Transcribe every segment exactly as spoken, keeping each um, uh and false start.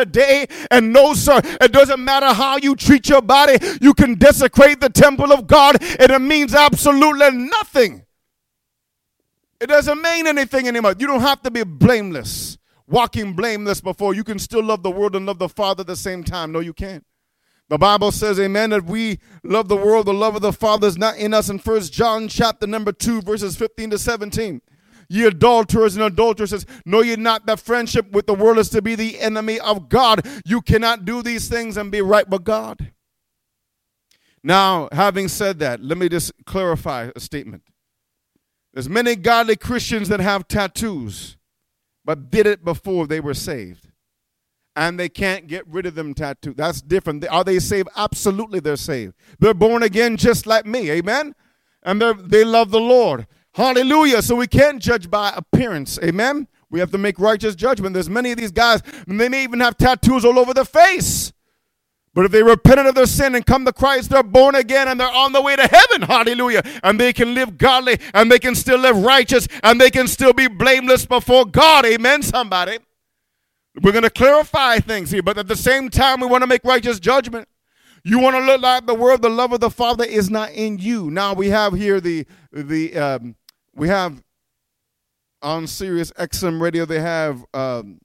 today. And no, sir, it doesn't matter how you treat your body. You can desecrate the temple of God, and it means absolutely nothing. It doesn't mean anything anymore. You don't have to be blameless, walking blameless before. You can still love the world and love the Father at the same time. No, you can't. The Bible says, amen, that we love the world, the love of the Father is not in us. In First John chapter number two, verses fifteen to seventeen. Ye adulterers and adulteresses, know ye not that friendship with the world is to be the enemy of God? You cannot do these things and be right with God. Now, having said that, let me just clarify a statement. There's many godly Christians that have tattoos, but did it before they were saved. And they can't get rid of them tattoos. That's different. Are they saved? Absolutely they're saved. They're born again just like me, amen? And they they love the Lord. Hallelujah. So we can't judge by appearance, amen? We have to make righteous judgment. There's many of these guys, and they may even have tattoos all over their face. But if they repented of their sin and come to Christ, they're born again and they're on the way to heaven. Hallelujah. And they can live godly and they can still live righteous and they can still be blameless before God. Amen, somebody. We're going to clarify things here, but at the same time, we want to make righteous judgment. You want to look like the world, the love of the Father is not in you. Now we have here the, the um, we have on Sirius X M radio, they have, um,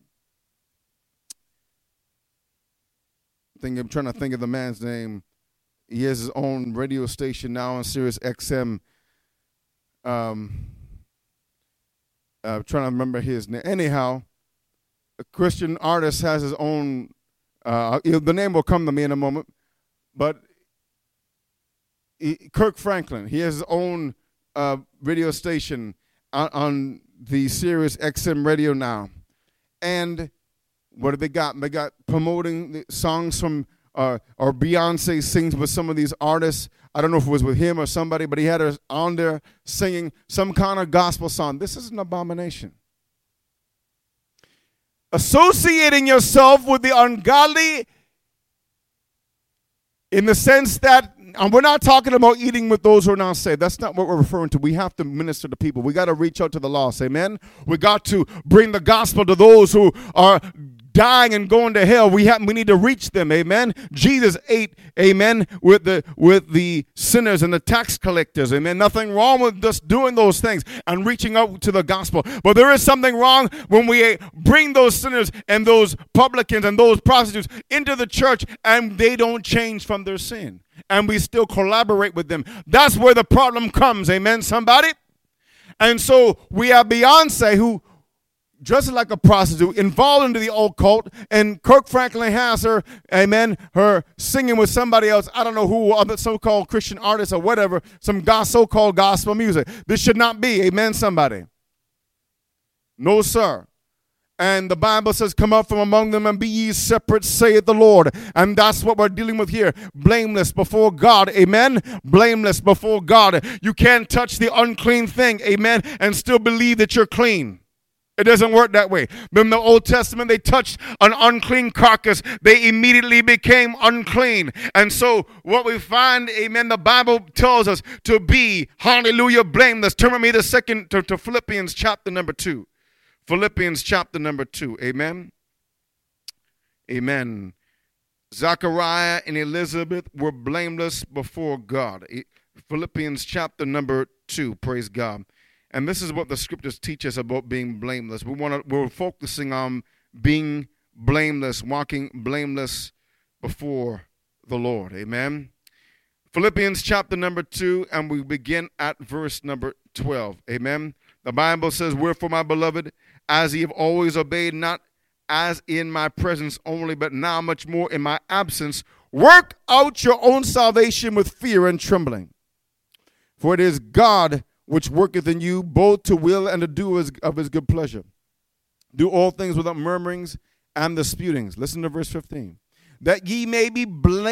I think I'm trying to think of the man's name. He has his own radio station now on Sirius X M. Um, I'm trying to remember his name. Anyhow, a Christian artist has his own, uh, the name will come to me in a moment, but he, Kirk Franklin, he has his own uh, radio station on, on the Sirius X M radio now. And what have they got? They got promoting the songs from, uh, or Beyonce sings with some of these artists. I don't know if it was with him or somebody, but he had her on there singing some kind of gospel song. This is an abomination. Associating yourself with the ungodly in the sense that, and we're not talking about eating with those who are not saved. That's not what we're referring to. We have to minister to people. We got to reach out to the lost. Amen. We got to bring the gospel to those who are dying and going to hell. We have we need to reach them. Amen. Jesus ate, amen, with the with the sinners and the tax collectors. Amen. Nothing wrong with just doing those things and reaching out to the gospel. But there is something wrong when we bring those sinners and those publicans and those prostitutes into the church and they don't change from their sin. And we still collaborate with them. That's where the problem comes. Amen, somebody? And so we have Beyonce who dresses like a prostitute, involved into the occult, and Kirk Franklin has her, amen, her singing with somebody else. I don't know who, other so-called Christian artists or whatever, some so-called gospel music. This should not be, amen, somebody. No, sir. And the Bible says, come up from among them and be ye separate, saith the Lord. And that's what we're dealing with here. Blameless before God. Amen. Blameless before God. You can't touch the unclean thing. Amen. And still believe that you're clean. It doesn't work that way. In the Old Testament, they touched an unclean carcass. They immediately became unclean. And so what we find, amen, the Bible tells us to be, hallelujah, blameless. Turn with me to, second, to, to Philippians chapter number two. Philippians chapter number two. Amen. Amen. Zachariah and Elizabeth were blameless before God. Philippians chapter number two. Praise God. And this is what the scriptures teach us about being blameless. We want to, we're focusing on being blameless, walking blameless before the Lord. Amen. Philippians chapter number two, and we begin at verse number twelve. Amen. The Bible says, wherefore, my beloved, as ye have always obeyed, not as in my presence only, but now much more in my absence, work out your own salvation with fear and trembling. For it is God which worketh in you both to will and to do of his good pleasure. Do all things without murmurings and disputings. Listen to verse fifteen. That ye may be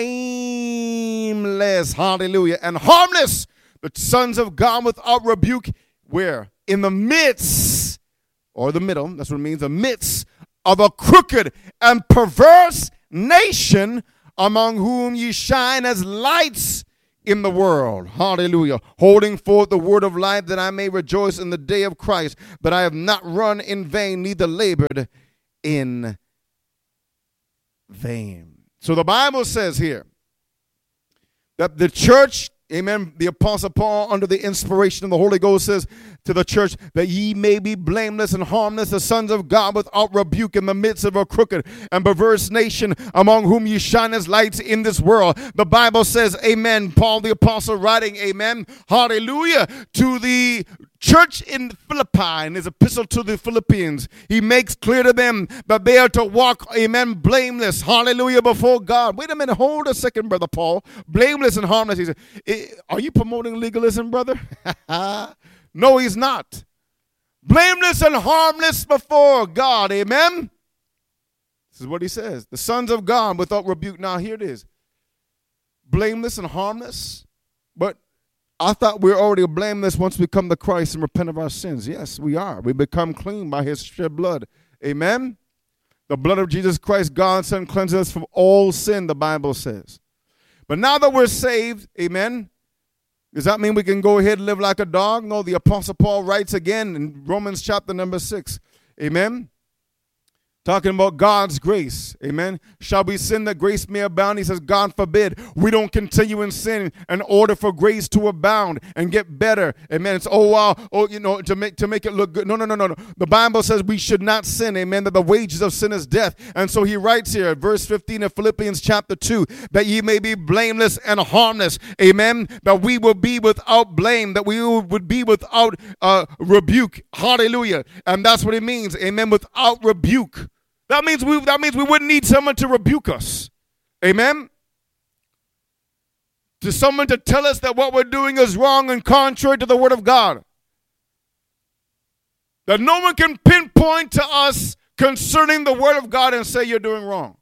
blameless, hallelujah, and harmless, the sons of God without rebuke, where? In the midst, or the middle, that's what it means, the midst of a crooked and perverse nation, among whom ye shine as lights in the world. Hallelujah. Holding forth the word of life, that I may rejoice in the day of Christ, that I have not run in vain, neither labored in fame. So the Bible says here that the church, amen, the Apostle Paul, under the inspiration of the Holy Ghost, says to the church that ye may be blameless and harmless, the sons of God, without rebuke, in the midst of a crooked and perverse nation, among whom ye shine as lights in this world. The Bible says, amen, Paul the Apostle writing, amen, hallelujah, to the church in Philippi, in his epistle to the Philippians, he makes clear to them that they are to walk, amen, blameless, hallelujah, before God. Wait a minute, hold a second, Brother Paul. Blameless and harmless. He said, are you promoting legalism, brother? No, he's not. Blameless and harmless before God, amen? This is what he says. The sons of God without rebuke. Now, here it is. Blameless and harmless, but I thought we were already blameless once we come to Christ and repent of our sins. Yes, we are. We become clean by his shed blood. Amen? The blood of Jesus Christ, God's Son, cleanses us from all sin, the Bible says. But now that we're saved, amen, does that mean we can go ahead and live like a dog? No, the Apostle Paul writes again in Romans chapter number six. Amen? Talking about God's grace. Amen. Shall we sin that grace may abound? He says, God forbid. We don't continue in sin in order for grace to abound and get better. Amen. It's, oh, wow. Oh, you know, to make to make it look good. No, no, no, no, no. The Bible says we should not sin. Amen. That the wages of sin is death. And so he writes here, verse fifteen of Philippians chapter two, that ye may be blameless and harmless. Amen. That we will be without blame. That we would be without uh, rebuke. Hallelujah. And that's what it means. Amen. Without rebuke. That means we that means we wouldn't need someone to rebuke us. Amen? To someone to tell us that what we're doing is wrong and contrary to the word of God. That no one can pinpoint to us concerning the word of God and say you're doing wrong.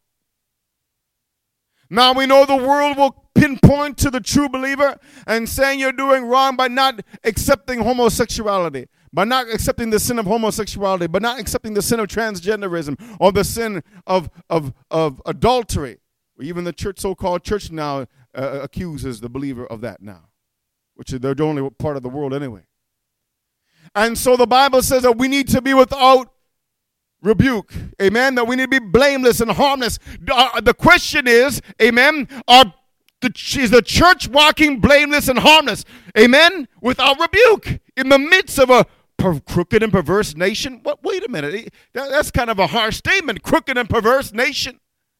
Now we know the world will pinpoint to the true believer and saying you're doing wrong by not accepting homosexuality, by not accepting the sin of homosexuality, by not accepting the sin of transgenderism or the sin of, of, of adultery. Even the church, so-called church now uh, accuses the believer of that now, which they're the only part of the world anyway. And so the Bible says that we need to be without rebuke, amen, that we need to be blameless and harmless. Uh, the question is, amen, are the, is the church walking blameless and harmless, amen, without rebuke in the midst of a per- crooked and perverse nation? What? Wait a minute, that, that's kind of a harsh statement, crooked and perverse nation.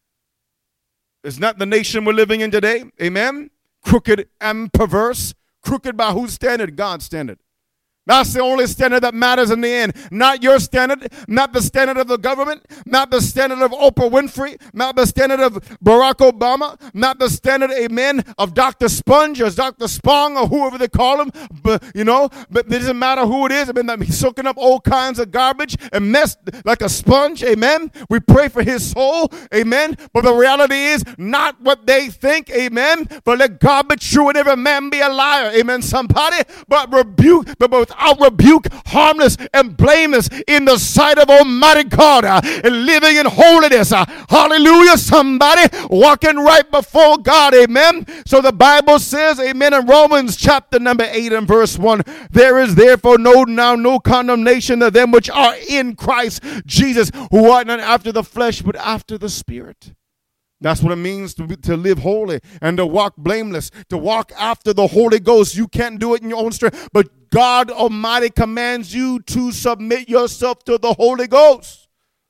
It's not the nation we're living in today, amen, crooked and perverse. Crooked by whose standard? God's standard. That's the only standard that matters in the end. Not your standard, not the standard of the government, not the standard of Oprah Winfrey, not the standard of Barack Obama, not the standard, amen, of Doctor Sponge or Doctor Spong or whoever they call him. But, you know, but it doesn't matter who it is. I mean, he's soaking up all kinds of garbage and mess like a sponge, amen. We pray for his soul, amen. But the reality is not what they think, amen. But let God be true and every man be a liar, amen, somebody. But rebuke, but both I'll rebuke, harmless, and blameless in the sight of Almighty God, uh, and living in holiness. Uh, hallelujah, somebody walking right before God, amen. So the Bible says, amen, in Romans chapter number eight and verse one, there is therefore no now no condemnation to them which are in Christ Jesus, who are not after the flesh, but after the Spirit. That's what it means to, to live holy and to walk blameless, to walk after the Holy Ghost. You can't do it in your own strength, but God Almighty commands you to submit yourself to the Holy Ghost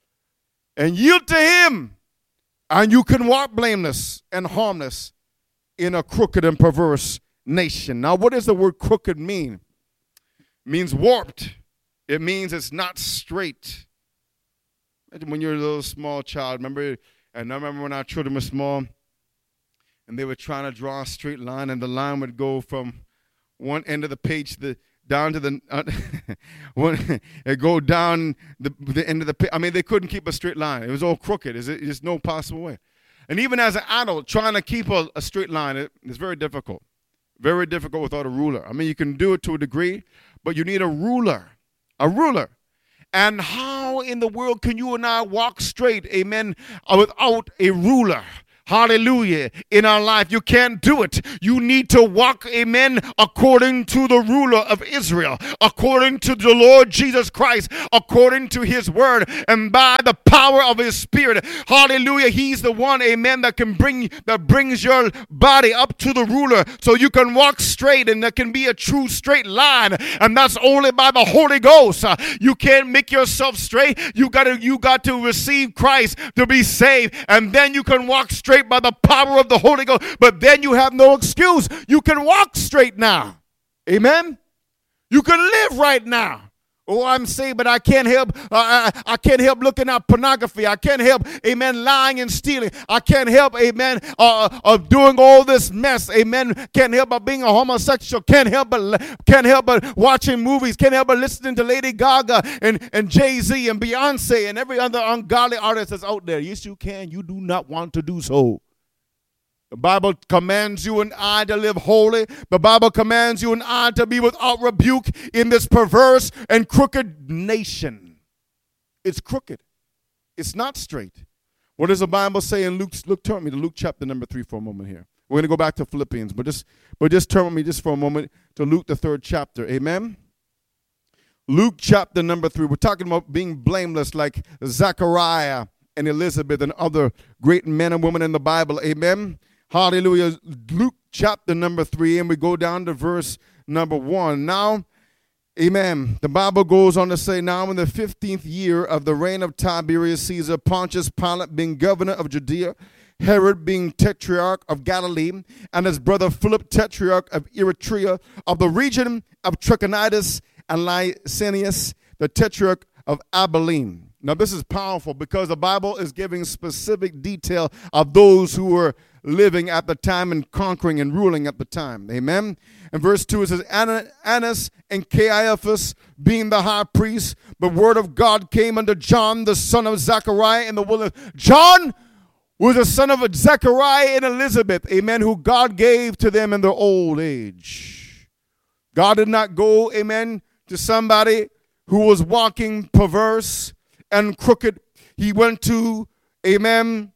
and yield to Him, and you can walk blameless and harmless in a crooked and perverse nation. Now, what does the word crooked mean? It means warped. It means it's not straight. Imagine when you're a little small child, remember. And I remember when our children were small and they were trying to draw a straight line, and the line would go from one end of the page to the, down to the, uh, one, it go down the, the end of the page. I mean, they couldn't keep a straight line. It was all crooked. There's, there's no possible way. And even as an adult, trying to keep a, a straight line, it, it's very difficult. Very difficult without a ruler. I mean, you can do it to a degree, but you need a ruler. A ruler. And how in the world can you and I walk straight, amen, without a ruler? hallelujah, in our life. You can't do it. You need to walk, amen, according to the ruler of Israel, according to the Lord Jesus Christ, according to his word, and by the power of his spirit. Hallelujah. He's the one, amen, that can bring, that brings your body up to the ruler so you can walk straight and there can be a true straight line. And that's only by the Holy Ghost. Uh, you can't make yourself straight. You got to, you got to receive Christ to be saved. And then you can walk straight by the power of the Holy Ghost. But then you have no excuse. You can walk straight now. Amen. You can live right now. Oh, I'm saved, but I can't help. Uh, I, I can't help looking at pornography. I can't help, amen, lying and stealing. I can't help, amen, uh, of doing all this mess. Amen. Can't help but being a homosexual. Can't help but can't help but watching movies. Can't help but listening to Lady Gaga and and Jay-Z and Beyonce and every other ungodly artist that's out there. Yes, you can. You do not want to do so. The Bible commands you and I to live holy. The Bible commands you and I to be without rebuke in this perverse and crooked nation. It's crooked. It's not straight. What does the Bible say in Luke? Look, turn me to Luke chapter number three for a moment here. We're going to go back to Philippians, but just, but just turn with me just for a moment to Luke, the third chapter. Amen. Luke chapter number three. We're talking about being blameless like Zechariah and Elizabeth and other great men and women in the Bible. Amen. Hallelujah. Luke chapter number three, and we go down to verse number one. Now, amen, the Bible goes on to say, now in the fifteenth year of the reign of Tiberius Caesar, Pontius Pilate being governor of Judea, Herod being tetrarch of Galilee, and his brother Philip tetrarch of Eritrea, of the region of Trachonitis, and Lysanias, the tetrarch of Abilene. Now, this is powerful because the Bible is giving specific detail of those who were living at the time and conquering and ruling at the time. Amen. And verse two, it says, Annas and Caiaphas being the high priest, the word of God came unto John, the son of Zechariah, in the wilderness. John was the son of Zechariah and Elizabeth, amen, who God gave to them in their old age. God did not go, amen, to somebody who was walking perverse and crooked. He went to, amen,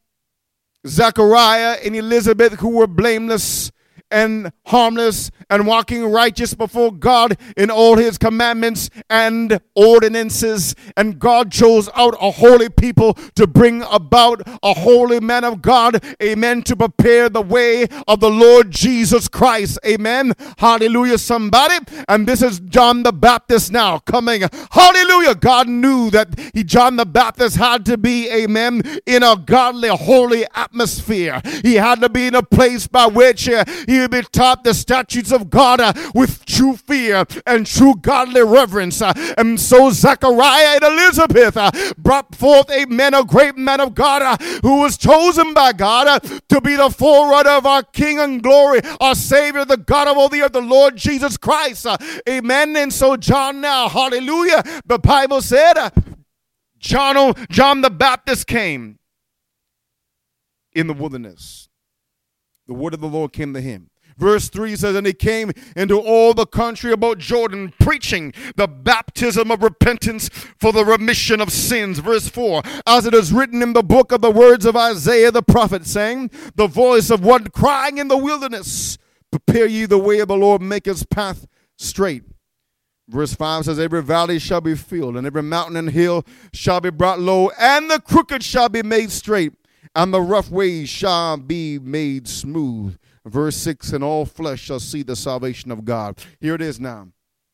Zechariah and Elizabeth, who were blameless and harmless and walking righteous before God in all his commandments and ordinances. And God chose out a holy people to bring about a holy man of God, amen, to prepare the way of the Lord Jesus Christ, amen. Hallelujah, somebody. And this is John the Baptist now coming. Hallelujah. God knew that he, John the Baptist had to be, amen, in a godly, holy atmosphere. He had to be in a place by which uh, he would be taught the statutes of God uh, with true fear and true godly reverence. Uh, and so Zechariah and Elizabeth uh, brought forth a man, a great man of God uh, who was chosen by God uh, to be the forerunner of our King and glory, our Savior, the God of all the earth, the Lord Jesus Christ. Uh, amen. And so John now, hallelujah, the Bible said uh, John, John the Baptist came in the wilderness. The word of the Lord came to him. Verse three says, and he came into all the country about Jordan, preaching the baptism of repentance for the remission of sins. Verse four, as it is written in the book of the words of Isaiah the prophet, saying, the voice of one crying in the wilderness, prepare ye the way of the Lord, make his path straight. Verse five says, every valley shall be filled, and every mountain and hill shall be brought low, and the crooked shall be made straight, and the rough ways shall be made smooth. Verse six, and all flesh shall see the salvation of God. Here it is now.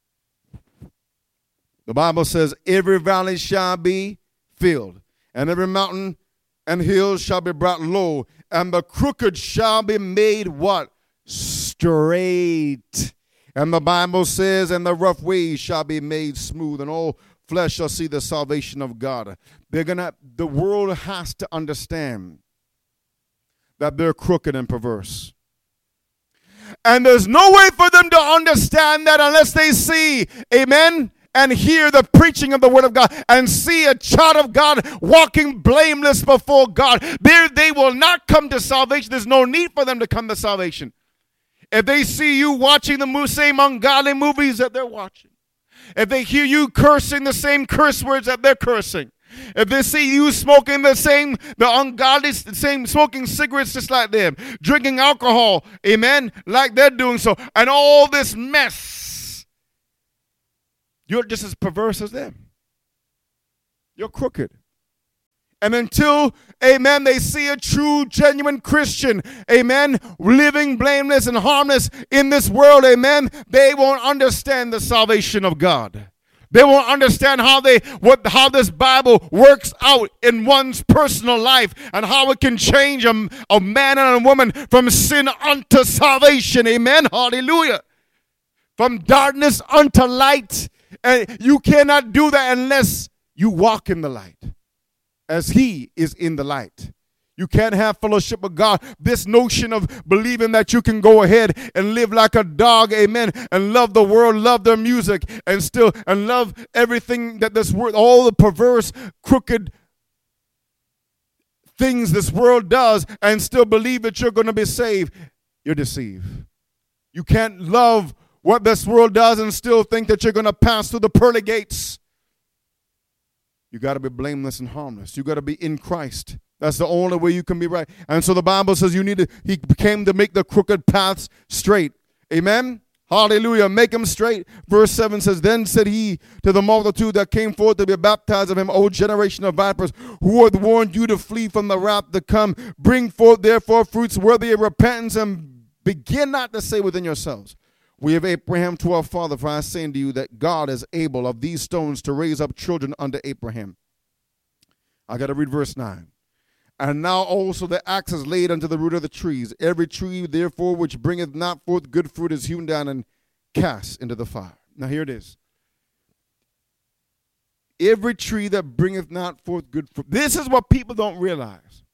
The Bible says, every valley shall be filled, and every mountain and hill shall be brought low, and the crooked shall be made what? Straight. And the Bible says, and the rough ways shall be made smooth, and all flesh shall see the salvation of God. They're gonna, the world has to understand that they're crooked and perverse. And there's no way for them to understand that unless they see, amen, and hear the preaching of the word of God and see a child of God walking blameless before God. They, they will not come to salvation. There's no need for them to come to salvation. If they see you watching the same ungodly movies that they're watching, if they hear you cursing the same curse words that they're cursing, If they see you smoking the same, the ungodly, the same smoking cigarettes just like them, drinking alcohol, amen, like they're doing so, and all this mess, you're just as perverse as them. You're crooked. And until, amen, they see a true, genuine Christian, amen, living blameless and harmless in this world, amen, they won't understand the salvation of God. They won't understand how they what how this Bible works out in one's personal life and how it can change a, a man and a woman from sin unto salvation. Amen. Hallelujah. From darkness unto light. And you cannot do that unless you walk in the light, as he is in the light. You can't have fellowship with God. This notion of believing that you can go ahead and live like a dog, amen, and love the world, love their music, and still, and love everything that this world, all the perverse, crooked things this world does, and still believe that you're going to be saved, you're deceived. You can't love what this world does and still think that you're going to pass through the pearly gates. You got to be blameless and harmless. You got to be in Christ. That's the only way you can be right. And so the Bible says you need to, he came to make the crooked paths straight. Amen? Hallelujah. Make them straight. Verse seven says, then said he to the multitude that came forth to be baptized of him, O generation of vipers, who hath warned you to flee from the wrath to come. Bring forth therefore fruits worthy of repentance, and begin not to say within yourselves, we have Abraham to our father, for I say unto you that God is able of these stones to raise up children unto Abraham. I got to read verse nine. And now also the axe is laid unto the root of the trees. Every tree, therefore, which bringeth not forth good fruit is hewn down and cast into the fire. Now here it is. Every tree that bringeth not forth good fruit. This is what people don't realize.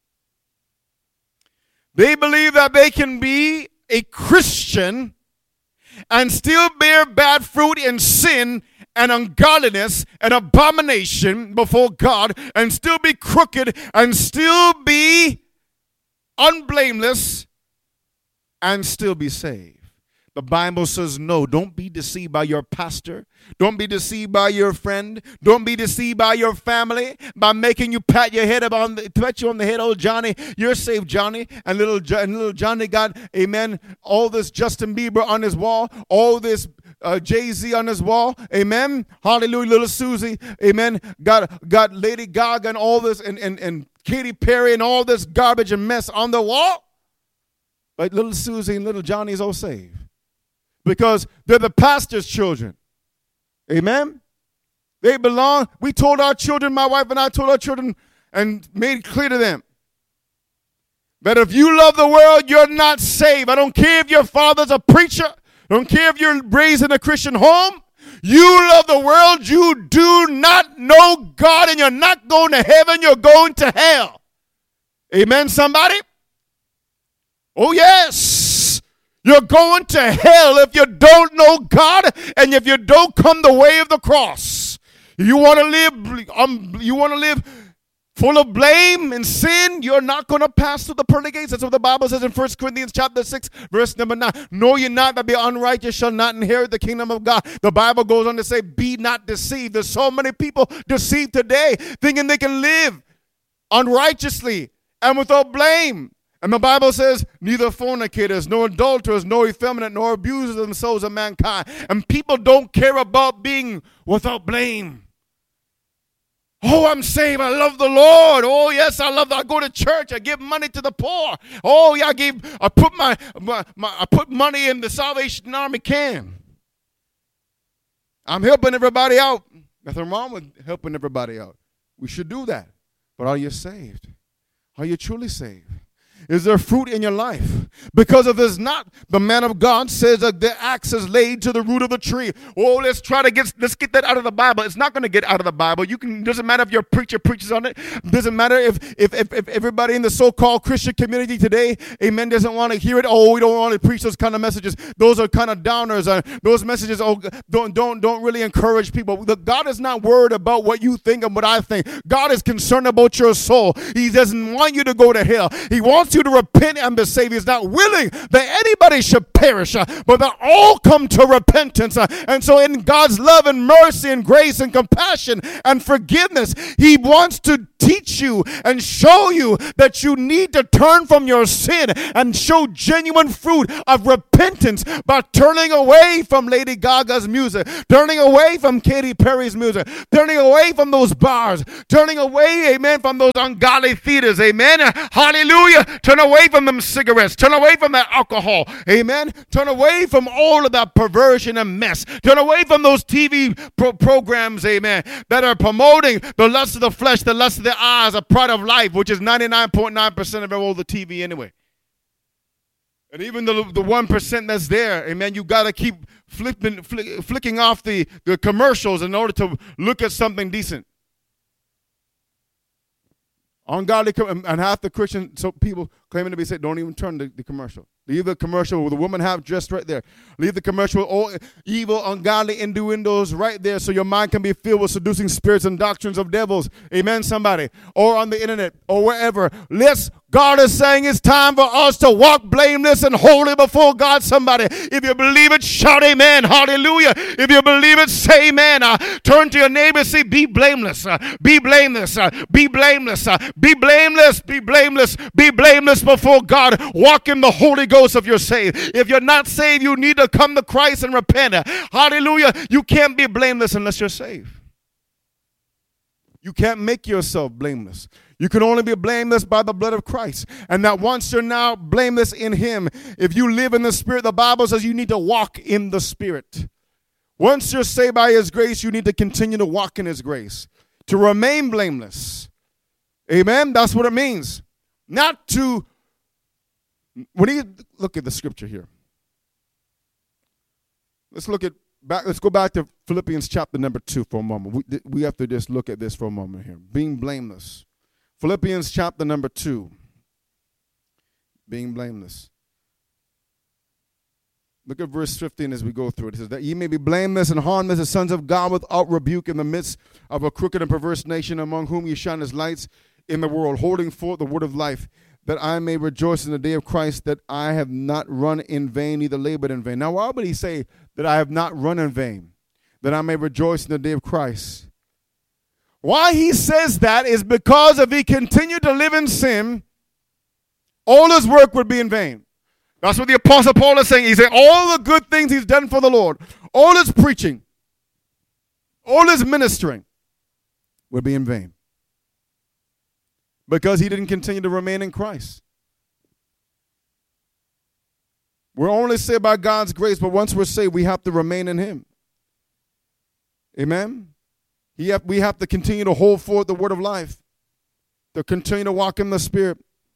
They believe that they can be a Christian and still bear bad fruit in sin and ungodliness and abomination before God, and still be crooked and still be unblameless and still be saved. The Bible says no. Don't be deceived by your pastor. Don't be deceived by your friend. Don't be deceived by your family by making you pat your head on the, pat you on the head. Oh, Johnny, you're saved, Johnny. And little, and little Johnny got, amen, all this Justin Bieber on his wall, all this uh, Jay-Z on his wall, amen. Hallelujah, little Susie, amen. Got got Lady Gaga and all this, and and and Katy Perry and all this garbage and mess on the wall. But little Susie and little Johnny is all saved. Because they're the pastor's children. Amen? They belong. We told our children, my wife and I told our children, and made it clear to them, that if you love the world, you're not saved. I don't care if your father's a preacher. I don't care if you're raised in a Christian home. You love the world. You do not know God, and you're not going to heaven. You're going to hell. Amen, somebody? Oh, yes. You're going to hell if you don't know God and if you don't come the way of the cross. If you want to live, um, you want to live full of blame and sin, you're not going to pass through the pearly gates. That's what the Bible says in First Corinthians chapter six, verse number nine. Know ye not that the unrighteous shall not inherit the kingdom of God. The Bible goes on to say, be not deceived. There's so many people deceived today, thinking they can live unrighteously and without blame. And the Bible says, neither fornicators, nor adulterers, nor effeminate, nor abusers themselves of mankind. And people don't care about being without blame. Oh, I'm saved. I love the Lord. Oh, yes, I love. I go to church. I give money to the poor. Oh, yeah, I gave. I put my, my, my I put money in the Salvation Army can. I'm helping everybody out. Nothing wrong with helping everybody out. We should do that. But are you saved? Are you truly saved? Is there fruit in your life? Because if there's not, the man of God says that the axe is laid to the root of the tree. Oh, let's try to get, let's get that out of the Bible. It's not going to get out of the Bible. You can, doesn't matter if your preacher preaches on it. Doesn't matter if, if, if, if everybody in the so-called Christian community today, amen, doesn't want to hear it. Oh, we don't want to preach those kind of messages. Those are kind of downers. Uh, those messages, oh, don't, don't, don't really encourage people. God is not worried about what you think and what I think. God is concerned about your soul. He doesn't want you to go to hell. He wants you you to repent and be saved. He's not willing that anybody should perish, uh, but that all come to repentance. Uh, and so in God's love and mercy and grace and compassion and forgiveness, he wants to teach you and show you that you need to turn from your sin and show genuine fruit of repentance by turning away from Lady Gaga's music, turning away from Katy Perry's music, turning away from those bars, turning away, amen, from those ungodly theaters, amen, hallelujah, turn away from them cigarettes, turn away from that alcohol, amen, turn away from all of that perversion and mess, turn away from those T V pro- programs, amen, that are promoting the lust of the flesh, the lust of the eyes, a pride of life, which is ninety-nine point nine percent of all the T V anyway. And even the the one percent that's there, amen, you got to keep flipping, flick, flicking off the, the commercials in order to look at something decent. Ungodly, and half the Christian so people claiming to be saved don't even turn the, the commercial. Leave the commercial with a woman half dressed right there. Leave the commercial with all evil, ungodly innuendos right there so your mind can be filled with seducing spirits and doctrines of devils. Amen, somebody. Or on the internet or wherever. Let's, God is saying it's time for us to walk blameless and holy before God, somebody. If you believe it, shout amen. Hallelujah. If you believe it, say amen. Uh, turn to your neighbor and say, be blameless. Uh, be blameless. Uh, be blameless. Uh, be blameless. Be blameless. Be blameless before God. Walk in the Holy Ghost if you're saved. If you're not saved, you need to come to Christ and repent. Hallelujah. You can't be blameless unless you're saved. You can't make yourself blameless. You can only be blameless by the blood of Christ. And that once you're now blameless in him, if you live in the Spirit, the Bible says you need to walk in the Spirit. Once you're saved by his grace, you need to continue to walk in his grace, to remain blameless. Amen? That's what it means. Not to, when you look at the scripture here. Let's look at back. Let's go back to Philippians chapter number two for a moment. We, we have to just look at this for a moment here. Being blameless. Philippians chapter number two. Being blameless. Look at verse fifteen as we go through it. It says that ye may be blameless and harmless as sons of God without rebuke in the midst of a crooked and perverse nation, among whom ye shine as lights in the world, holding forth the word of life, that I may rejoice in the day of Christ, that I have not run in vain, neither labored in vain. Now, why would he say that I have not run in vain, that I may rejoice in the day of Christ? Why he says that is because if he continued to live in sin, all his work would be in vain. That's what the Apostle Paul is saying. He said all the good things he's done for the Lord, all his preaching, all his ministering would be in vain. Because he didn't continue to remain in Christ. We're only saved by God's grace, but once we're saved, we have to remain in him. Amen? He have, we have to continue to hold forth the word of life, to continue to walk in the Spirit,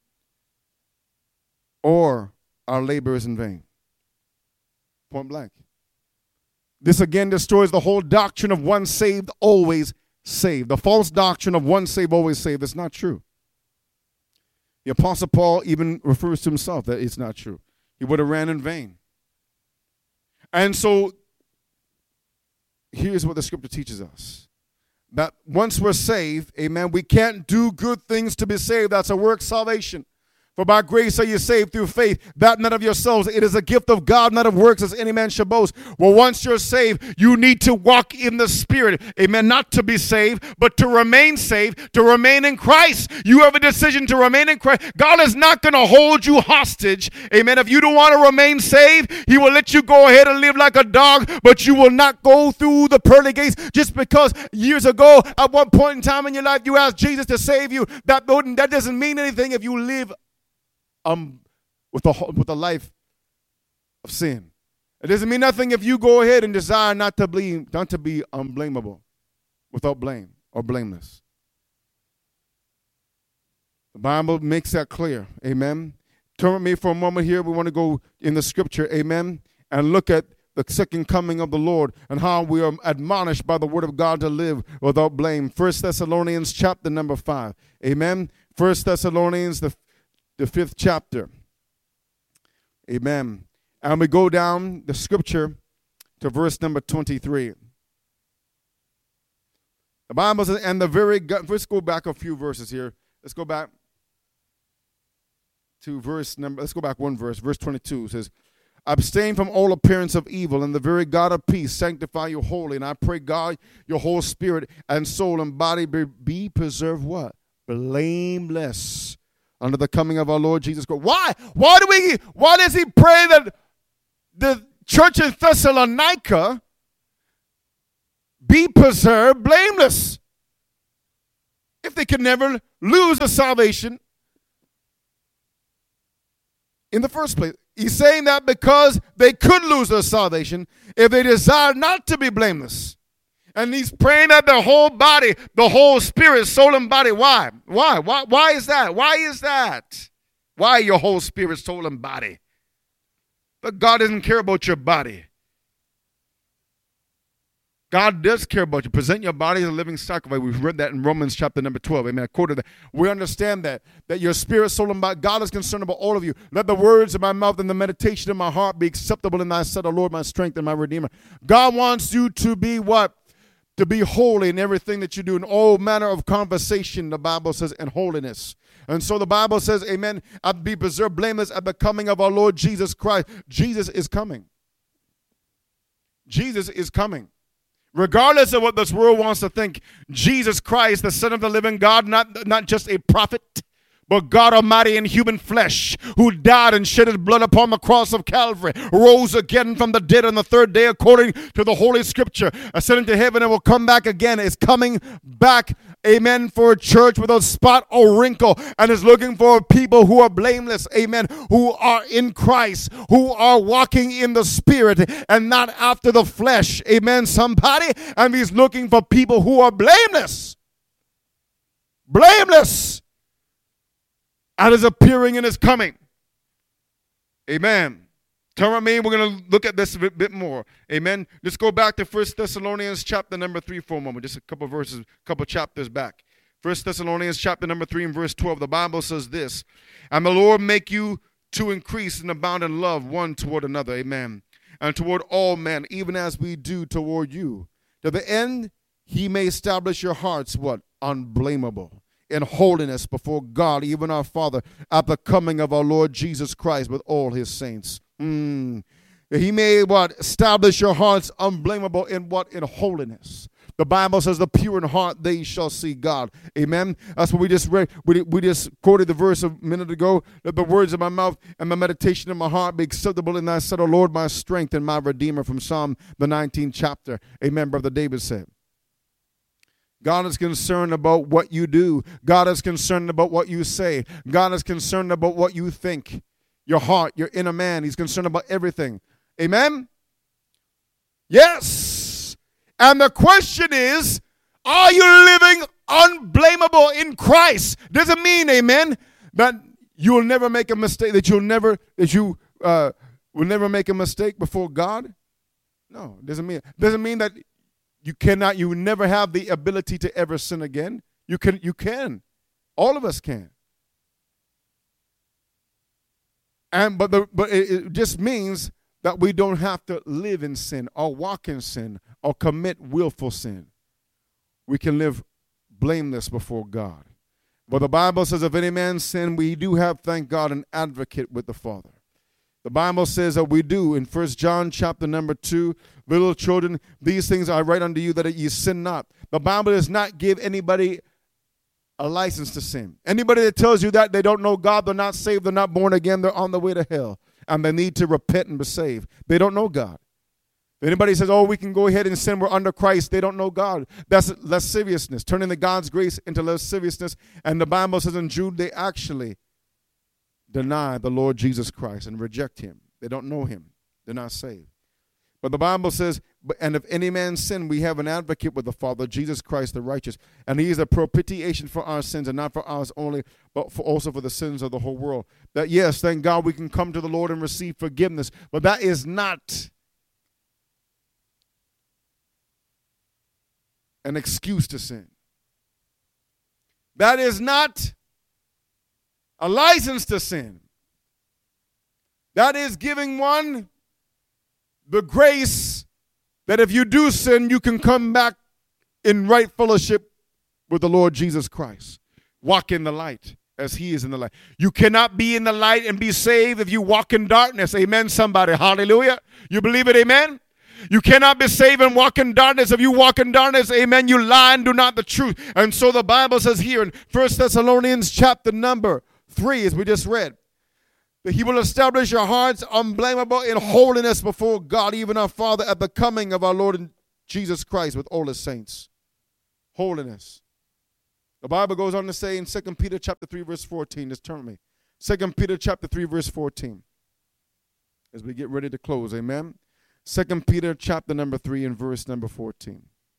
or our labor is in vain. Point blank. This again destroys the whole doctrine of one saved, always saved. The false doctrine of one saved, always saved. That's not true. The Apostle Paul even refers to himself that it's not true. He would have ran in vain. And so, here's what the scripture teaches us. That once we're saved, amen, we can't do good things to be saved. That's a work salvation. For by grace are you saved through faith, that not of yourselves. It is a gift of God, not of works, as any man shall boast. Well, once you're saved, you need to walk in the Spirit. Amen. Not to be saved, but to remain saved, to remain in Christ. You have a decision to remain in Christ. God is not going to hold you hostage. Amen. If you don't want to remain saved, he will let you go ahead and live like a dog, but you will not go through the pearly gates just because years ago, at one point in time in your life, you asked Jesus to save you. That, that doesn't mean anything if you live Um, with a with a life of sin. It doesn't mean nothing if you go ahead and desire not to be not to be unblameable, without blame or blameless. The Bible makes that clear. Amen. Turn with me for a moment here. We want to go in the scripture. Amen. And look at the second coming of the Lord and how we are admonished by the word of God to live without blame. First Thessalonians chapter number five. Amen. First Thessalonians the The fifth chapter. Amen. And we go down the scripture to verse number twenty-three. The Bible says, and the very, let's go back a few verses here. Let's go back to verse number, let's go back one verse. Verse twenty-two says, abstain from all appearance of evil, and the very God of peace sanctify you wholly. And I pray, God, your whole spirit and soul and body be, be preserved what? Blameless under the coming of our Lord Jesus Christ. Why? Why do we, why does he pray that the church in Thessalonica be preserved blameless? If they could never lose the salvation in the first place. He's saying that because they could lose their salvation if they desire not to be blameless. And he's praying that the whole body, the whole spirit, soul, and body. Why? Why? Why? Why is that? Why is that? Why your whole spirit, soul, and body? But God doesn't care about your body. God does care about you. Present your body as a living sacrifice. We've read that in Romans chapter number twelve. Amen. I quoted that. We understand that. That your spirit, soul, and body, God is concerned about all of you. Let the words of my mouth and the meditation of my heart be acceptable in thy sight, O Lord, my strength and my redeemer. God wants you to be what? To be holy in everything that you do. In all manner of conversation, the Bible says, and holiness. And so the Bible says, amen, I'd be preserved blameless at the coming of our Lord Jesus Christ. Jesus is coming. Jesus is coming. Regardless of what this world wants to think, Jesus Christ, the Son of the living God, not, not just a prophet, but God Almighty in human flesh, who died and shed his blood upon the cross of Calvary, rose again from the dead on the third day according to the Holy Scripture, ascended to heaven and will come back again, is coming back, amen, for a church without spot or wrinkle, and is looking for people who are blameless, amen, who are in Christ, who are walking in the Spirit and not after the flesh, amen, somebody, and he's looking for people who are blameless, blameless, at his appearing and his coming. Amen. Turn with me. We're going to look at this a bit, bit more. Amen. Let's go back to First Thessalonians chapter number three for a moment. Just a couple verses, a couple chapters back. First Thessalonians chapter number three and verse twelve. The Bible says this. And the Lord make you to increase and abound in love one toward another. Amen. And toward all men, even as we do toward you. To the end, he may establish your hearts, what? Unblameable. In holiness before God, even our Father, at the coming of our Lord Jesus Christ with all his saints. Mm. He may what? Establish your hearts unblameable in what? In holiness. The Bible says the pure in heart, they shall see God. Amen. That's what we just read. We, we just quoted the verse a minute ago. Let the words of my mouth and my meditation of my heart be acceptable in thy sight, O Lord, my strength and my redeemer, from Psalm the nineteenth chapter. Amen. Brother David said. God is concerned about what you do. God is concerned about what you say. God is concerned about what you think. Your heart, your inner man. He's concerned about everything. Amen? Yes. And the question is, are you living unblameable in Christ? Doesn't mean, amen, that you'll never make a mistake, that you'll never, that you uh, will never make a mistake before God. No, it doesn't mean, doesn't mean that You cannot, you never have the ability to ever sin again. You can, you can. All of us can. And but the but it, it just means that we don't have to live in sin or walk in sin or commit willful sin. We can live blameless before God. But the Bible says, if any man sin, we do have, thank God, an advocate with the Father. The Bible says that we do in First John chapter number two, little children, these things I write unto you that ye sin not. The Bible does not give anybody a license to sin. Anybody that tells you that they don't know God, they're not saved, they're not born again, they're on the way to hell, and they need to repent and be saved. They don't know God. If anybody says, oh, we can go ahead and sin, we're under Christ, they don't know God. That's lasciviousness, turning the God's grace into lasciviousness. And the Bible says in Jude, they actually deny the Lord Jesus Christ and reject him. They don't know him. They're not saved. But the Bible says, and if any man sin, we have an advocate with the Father, Jesus Christ the righteous. And he is a propitiation for our sins, and not for ours only, but for also for the sins of the whole world. That, yes, thank God we can come to the Lord and receive forgiveness. But that is not an excuse to sin. That is not a license to sin. That is giving one the grace that if you do sin, you can come back in right fellowship with the Lord Jesus Christ. Walk in the light. as he is in the light. You cannot be in the light and be saved if you walk in darkness. Amen, somebody. Hallelujah. You believe it? Amen. You cannot be saved and walk in darkness. If you walk in darkness, amen, you lie and do not the truth. And so the Bible says here in First Thessalonians chapter number three, as we just read, that he will establish your hearts unblameable in holiness before God, even our Father, at the coming of our Lord Jesus Christ with all his saints. Holiness. The Bible goes on to say in Second Peter chapter three, verse fourteen, just turn with me. Second Peter chapter three, verse fourteen, as we get ready to close, amen. Second Peter chapter number three and verse number fourteen.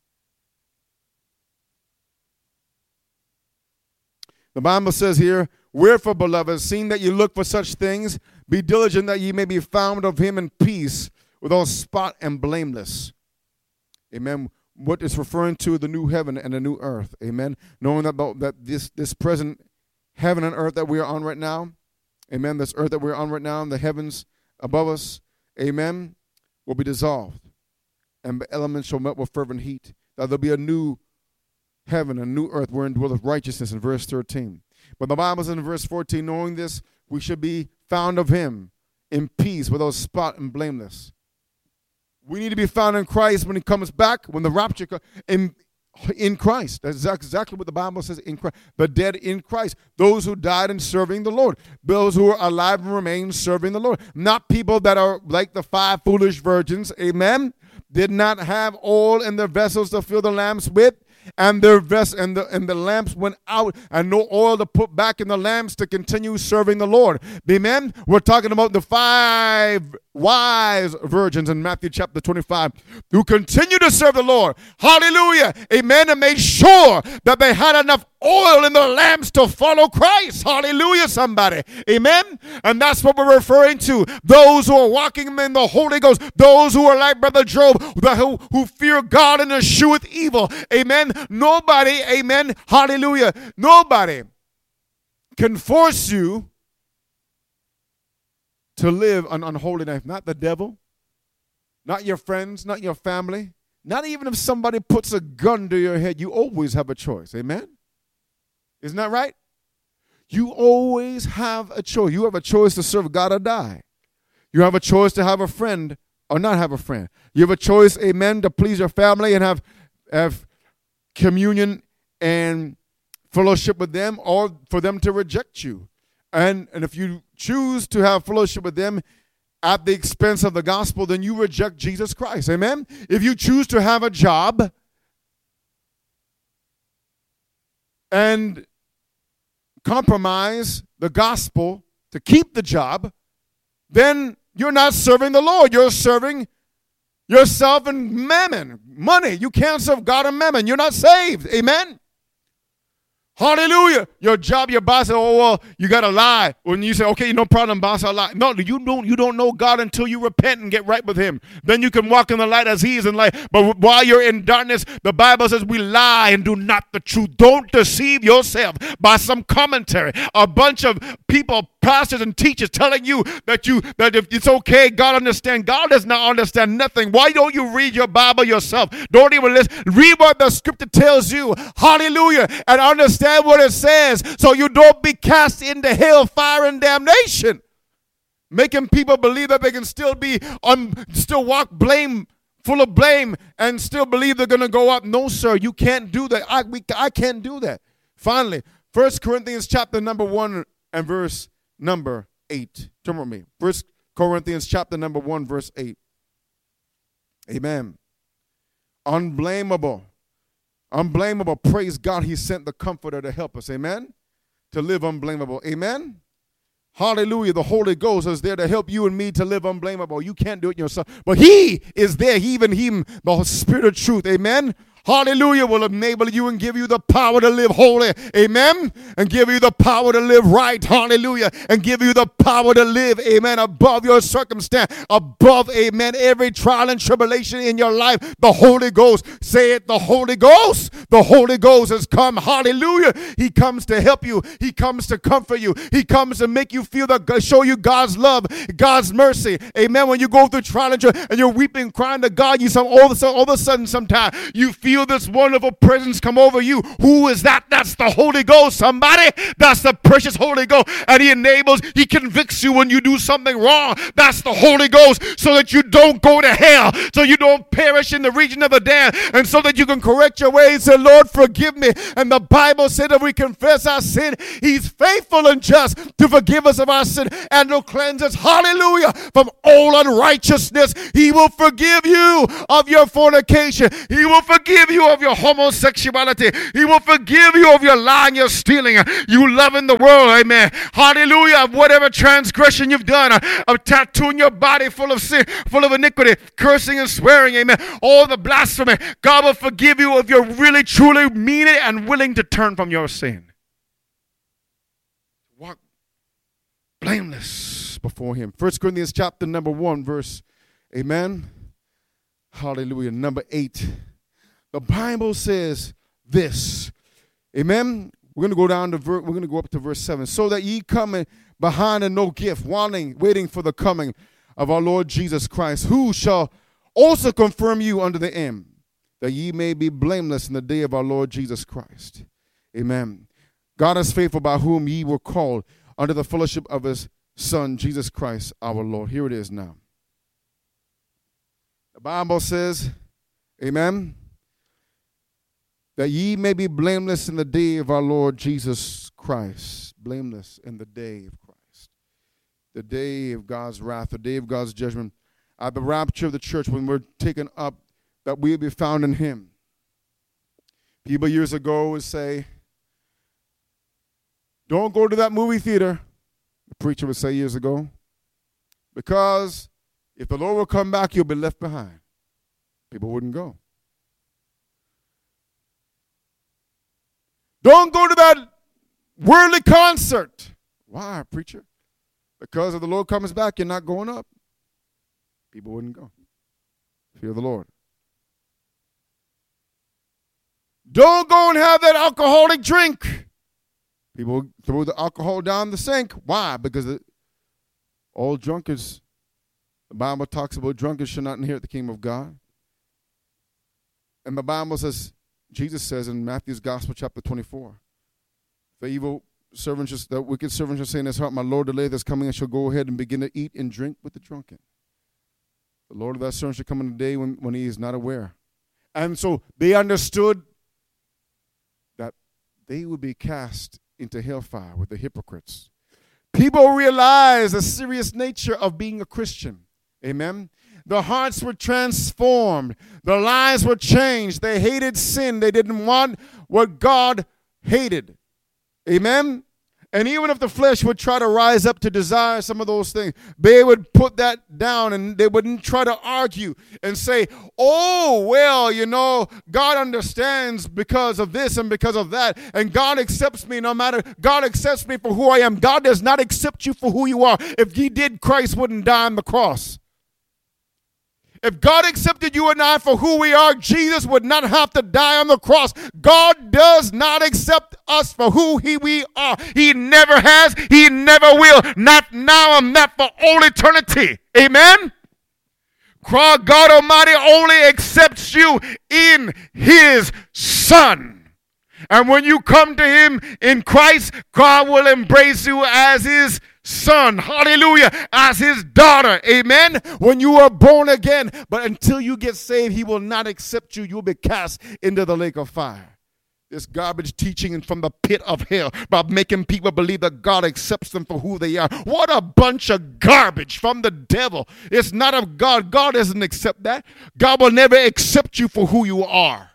The Bible says here, wherefore, beloved, seeing that you look for such things, be diligent that ye may be found of him in peace, without spot and blameless. Amen. What is referring to the new heaven and the new earth. Amen. Knowing that, about, that this, this present heaven and earth that we are on right now, amen, this earth that we're on right now, and the heavens above us, amen, will be dissolved, and the elements shall melt with fervent heat. That there'll be a new heaven, a new earth wherein dwelleth righteousness, in verse thirteen. But the Bible says in verse fourteen, knowing this, we should be found of him in peace, without spot and blameless. We need to be found in Christ when he comes back, when the rapture comes, in, in Christ. That's exactly what the Bible says, in Christ. The dead in Christ. Those who died in serving the Lord. Those who are alive and remain serving the Lord. Not people that are like the five foolish virgins, amen, did not have oil in their vessels to fill the lamps with, and their vest and the and the lamps went out, and no oil to put back in the lamps to continue serving the Lord. Amen. We're talking about the five wise virgins in Matthew chapter twenty-five who continue to serve the Lord. Hallelujah. Amen. And made sure that they had enough oil in their lamps to follow Christ. Hallelujah, somebody. Amen. And that's what we're referring to. Those who are walking in the Holy Ghost. Those who are like Brother Job, who, who fear God and escheweth evil. Amen. Nobody, amen, hallelujah, nobody can force you to live an unholy life. Not the devil, not your friends, not your family, not even if somebody puts a gun to your head. You always have a choice, amen? Isn't that right? You always have a choice. You have a choice to serve God or die. You have a choice to have a friend or not have a friend. You have a choice, amen, to please your family and have have communion and fellowship with them, or for them to reject you. And, and if you choose to have fellowship with them at the expense of the gospel, then you reject Jesus Christ. Amen? If you choose to have a job and compromise the gospel to keep the job, then you're not serving the Lord. You're serving yourself and mammon, money. You can't serve God and mammon. You're not saved. Amen? Hallelujah. Your job, your boss said, oh, well, you got to lie. When you say, okay, no problem, boss, I'll lie. No, you don't, you don't know God until you repent and get right with him. Then you can walk in the light as he is in light. But while you're in darkness, the Bible says we lie and do not the truth. Don't deceive yourself by some commentary. A bunch of people, pastors and teachers telling you that you that if it's okay, God understands. God does not understand nothing. Why don't you read your Bible yourself? Don't even listen. Read what the scripture tells you. Hallelujah. And understand what it says, so you don't be cast into hell, fire, and damnation, making people believe that they can still be on, still walk blame, full of blame, and still believe they're going to go up. No, sir, you can't do that. I we, I can't do that. Finally, First Corinthians chapter number one and verse number eight. Turn with me. First Corinthians chapter number one, verse eight. Amen. Unblameable. Unblameable. Praise God, he sent the Comforter to help us. Amen. To live unblameable. Amen. Hallelujah. The Holy Ghost is there to help you and me to live unblameable. You can't do it yourself. But he is there. He, even him, the Spirit of truth. Amen. Hallelujah, will enable you and give you the power to live holy. Amen. And give you the power to live right. Hallelujah. And give you the power to live, amen, above your circumstance, above, amen, every trial and tribulation in your life. The Holy Ghost, say it, the Holy Ghost. The Holy Ghost has come. Hallelujah. He comes to help you. He comes to comfort you. He comes to make you feel that, show you God's love, God's mercy. Amen. When you go through trial and, and you're weeping, crying to God, you some all of a sudden, all of a sudden, sometimes you feel feel this wonderful presence come over you. Who is that? That's the Holy Ghost, somebody. That's the precious Holy Ghost. And he enables, he convicts you when you do something wrong. That's the Holy Ghost, so that you don't go to hell, so you don't perish in the region of the damned, and so that you can correct your ways and say, Lord, forgive me. And the Bible said that we confess our sin, he's faithful and just to forgive us of our sin and to cleanse us, hallelujah, from all unrighteousness. He will forgive you of your fornication. He will forgive you of your homosexuality. He will forgive you of your lying, your stealing, you loving the world, amen. Hallelujah, of whatever transgression you've done, of tattooing your body full of sin, full of iniquity, cursing and swearing, amen. All the blasphemy. God will forgive you if you're really, truly mean it and willing to turn from your sin. Walk blameless before him. First Corinthians chapter number one, verse, amen. Hallelujah. Number eight. The Bible says this. Amen. We're going to go down to ver- we're going to go up to verse seven. So that ye come behind in no gift, wanting, waiting for the coming of our Lord Jesus Christ, who shall also confirm you unto the end, that ye may be blameless in the day of our Lord Jesus Christ. Amen. God is faithful, by whom ye were called unto the fellowship of his Son, Jesus Christ, our Lord. Here it is now. The Bible says, amen, that ye may be blameless in the day of our Lord Jesus Christ. Blameless in the day of Christ. The day of God's wrath, the day of God's judgment. At the rapture of the church, when we're taken up, that we'll be found in him. People years ago would say, don't go to that movie theater, the preacher would say years ago, because if the Lord will come back, you'll be left behind. People wouldn't go. Don't go to that worldly concert. Why, preacher? Because if the Lord comes back, you're not going up. People wouldn't go. Fear the Lord. Don't go and have that alcoholic drink. People throw the alcohol down the sink. Why? Because the, all drunkards, the Bible talks about drunkards shall not inherit the kingdom of God. And the Bible says, Jesus says in Matthew's Gospel, chapter twenty-four, the evil servant, shall, the wicked servant shall say in his heart, my Lord, the day that's coming, and shall go ahead and begin to eat and drink with the drunken. The Lord of that servant shall come in a day when, when he is not aware. And so they understood that they would be cast into hellfire with the hypocrites. People realize the serious nature of being a Christian. Amen. The hearts were transformed. Their lives were changed. They hated sin. They didn't want what God hated. Amen. And even if the flesh would try to rise up to desire some of those things, they would put that down and they wouldn't try to argue and say, oh, well, you know, God understands because of this and because of that. And God accepts me no matter, God accepts me for who I am. God does not accept you for who you are. If he did, Christ wouldn't die on the cross. If God accepted you and I for who we are, Jesus would not have to die on the cross. God does not accept us for who he, we are. He never has. He never will. Not now and not for all eternity. Amen? God Almighty only accepts you in his Son. And when you come to him in Christ, God will embrace you as his son, hallelujah, as his daughter, amen, when you are born again. But until you get saved, he will not accept you. You'll be cast into the lake of fire. This garbage teaching from the pit of hell about making people believe that God accepts them for who they are. What a bunch of garbage from the devil. It's not of God. God doesn't accept that. God will never accept you for who you are.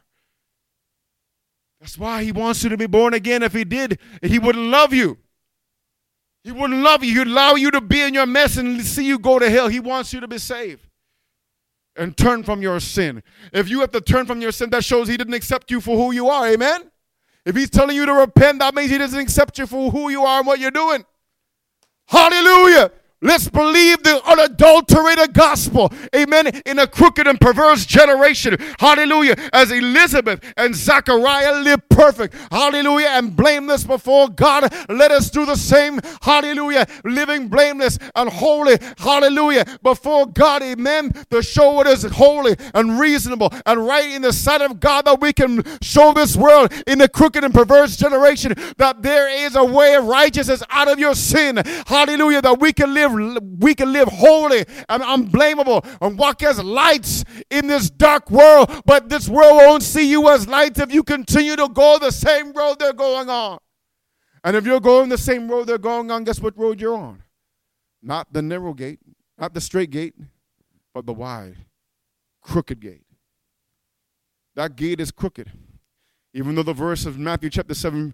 That's why he wants you to be born again. If he did, he wouldn't love you. He wouldn't love you. He'd allow you to be in your mess and see you go to hell. He wants you to be saved and turn from your sin. If you have to turn from your sin, that shows he didn't accept you for who you are. Amen? If he's telling you to repent, that means he doesn't accept you for who you are and what you're doing. Hallelujah. Let's believe the unadulterated gospel. Amen. In a crooked and perverse generation. Hallelujah. As Elizabeth and Zachariah lived perfect. Hallelujah. And blameless before God. Let us do the same. Hallelujah. Living blameless and holy. Hallelujah. Before God. Amen. To show what is holy and reasonable and right in the sight of God, that we can show this world in a crooked and perverse generation that there is a way of righteousness out of your sin. Hallelujah. That we can live we can live holy and unblameable and walk as lights in this dark world. But this world won't see you as lights if you continue to go the same road they're going on. And if you're going the same road they're going on, guess what road you're on? Not the narrow gate, not the straight gate, but the wide, crooked gate. That gate is crooked. Even though the verse of Matthew chapter seven,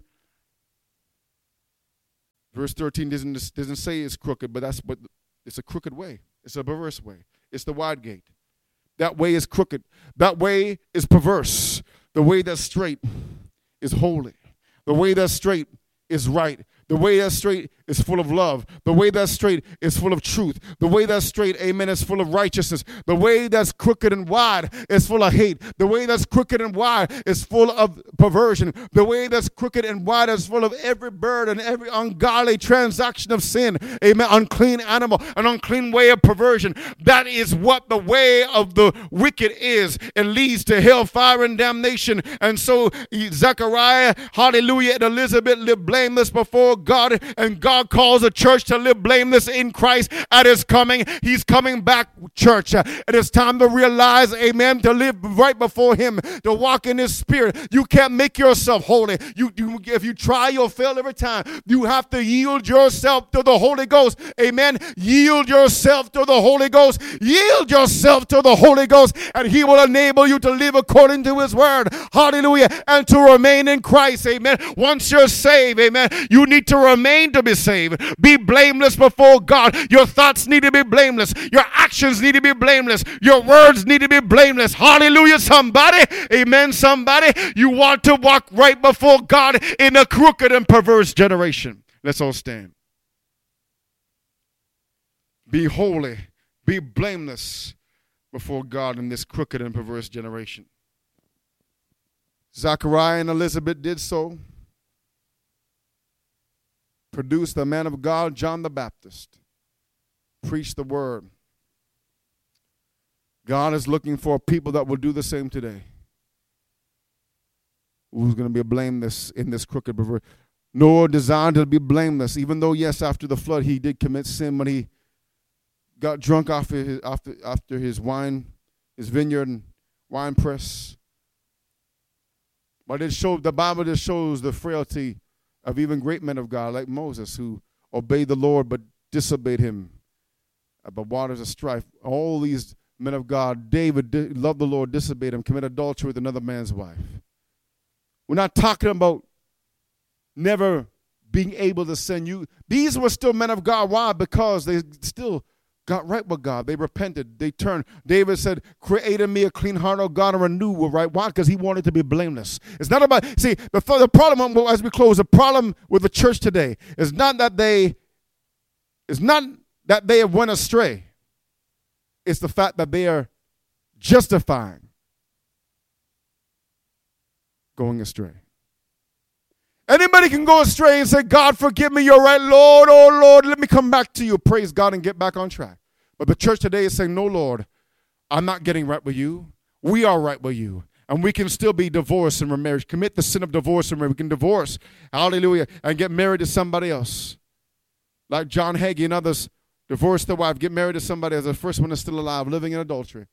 verse thirteen doesn't, doesn't say it's crooked, but that's but it's a crooked way. It's a perverse way. It's the wide gate. That way is crooked. That way is perverse. The way that's straight is holy. The way that's straight is right. The way that's straight is full of love. The way that's straight is full of truth. The way that's straight, amen, is full of righteousness. The way that's crooked and wide is full of hate. The way that's crooked and wide is full of perversion. The way that's crooked and wide is full of every burden, every ungodly transaction of sin. Amen. Unclean animal, an unclean way of perversion. That is what the way of the wicked is. It leads to hellfire and damnation. And so Zechariah, hallelujah, and Elizabeth lived blameless before God, and God calls a church to live blameless in Christ at his coming. He's coming back, church. It is time to realize, amen, to live right before him, to walk in his spirit. You can't make yourself holy. You, you if you try, you'll fail every time. You have to yield yourself to the Holy Ghost. Amen. Yield yourself to the Holy Ghost. Yield yourself to the Holy Ghost, and he will enable you to live according to his word. Hallelujah. And to remain in Christ. Amen. Once you're saved, amen, you need to remain to be saved. Be blameless before God. Your thoughts need to be blameless. Your actions need to be blameless. Your words need to be blameless. Hallelujah, somebody. Amen, somebody. You want to walk right before God in a crooked and perverse generation. Let's all stand. Be holy. Be blameless before God in this crooked and perverse generation. Zachariah and Elizabeth did so. Produced the man of God, John the Baptist. Preached the word. God is looking for people that will do the same today. Who's going to be blameless in this crooked perverse? Noah designed to be blameless, even though, yes, after the flood, he did commit sin when he got drunk after his, after, after his wine, his vineyard and wine press. But it showed, the Bible just shows the frailty of even great men of God like Moses, who obeyed the Lord but disobeyed him by waters of strife. All these men of God, David di- loved the Lord, disobeyed him, committed adultery with another man's wife. We're not talking about never being able to sin. You. These were still men of God. Why? Because they still got right with God. They repented. They turned. David said, create in me a clean heart, O God, and renew with right. Why? Because he wanted to be blameless. It's not about, see, the, the problem, as we close, the problem with the church today is not that they, is not that they have went astray. It's the fact that they are justifying going astray. Anybody can go astray and say, God, forgive me, you're right. Lord, oh Lord, let me come back to you. Praise God and get back on track. But the church today is saying, no, Lord, I'm not getting right with you. We are right with you. And we can still be divorced and remarried. Commit the sin of divorce and marriage. We can divorce, hallelujah, and get married to somebody else. Like John Hagee and others, divorce their wife, get married to somebody as the first one is still alive, living in adultery.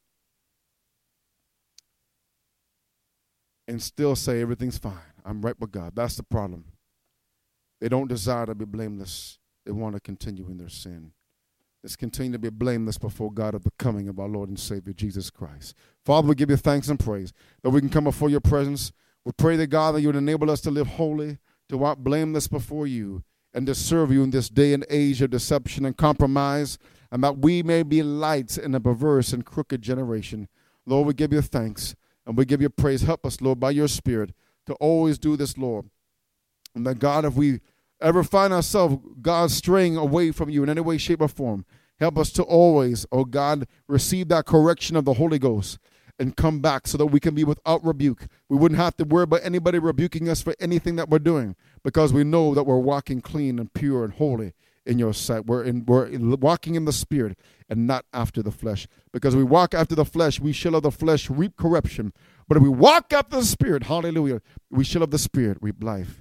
And still say everything's fine. I'm right with God. That's the problem. They don't desire to be blameless. They want to continue in their sin. Let's continue to be blameless before God at the coming of our Lord and Savior, Jesus Christ. Father, we give you thanks and praise that we can come before your presence. We pray that, God, that you would enable us to live holy, to walk blameless before you, and to serve you in this day and age of deception and compromise, and that we may be lights in a perverse and crooked generation. Lord, we give you thanks, and we give you praise. Help us, Lord, by your Spirit, to always do this, Lord. And that, God, if we ever find ourselves, God, straying away from you in any way, shape, or form, help us to always, oh God, receive that correction of the Holy Ghost and come back so that we can be without rebuke. We wouldn't have to worry about anybody rebuking us for anything that we're doing, because we know that we're walking clean and pure and holy in your sight. We're, in, we're in, walking in the Spirit and not after the flesh. Because we walk after the flesh, we shall of the flesh reap corruption. But if we walk after the Spirit, hallelujah, we shall of the Spirit reap life